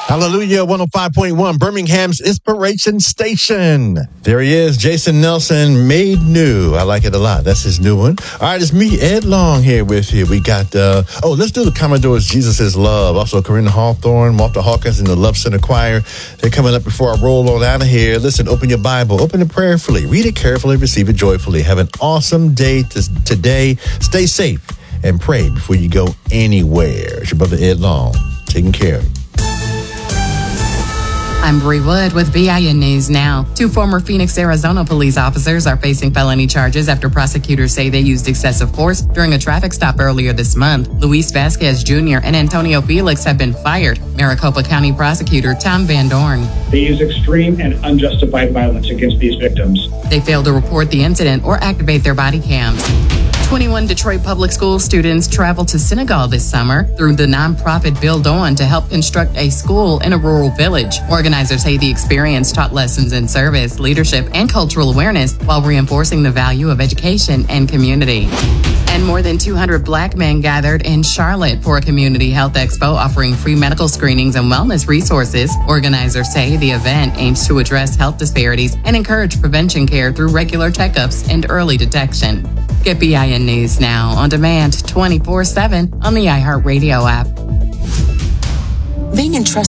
Hallelujah, 105.1, Birmingham's Inspiration Station. There he is, Jason Nelson, Made New. I like it a lot. That's his new one. All right, it's me, Ed Long, here with you. We got, let's do the Commodores, Jesus is Love. Also, Corinna Hawthorne, Martha Hawkins, and the Love Center Choir. They're coming up before I roll on out of here. Listen, open your Bible, open it prayerfully, read it carefully, receive it joyfully. Have an awesome day today. Stay safe and pray before you go anywhere. It's your brother, Ed Long, taking care of you. I'm Bree Wood with BIN News Now. 2 former Phoenix, Arizona police officers are facing felony charges after prosecutors say they used excessive force during a traffic stop earlier this month. Luis Vasquez Jr. and Antonio Felix have been fired. Maricopa County prosecutor Tom Van Dorn. They use extreme and unjustified violence against these victims. They failed to report the incident or activate their body cams. 21 Detroit public school students traveled to Senegal this summer through the nonprofit Build On to help construct a school in a rural village. Organizers say the experience taught lessons in service, leadership, and cultural awareness while reinforcing the value of education and community. And more than 200 Black men gathered in Charlotte for a community health expo offering free medical screenings and wellness resources. Organizers say the event aims to address health disparities and encourage prevention care through regular checkups and early detection. Get BIN News Now on demand 24/7 on the iHeartRadio app. Being entrusted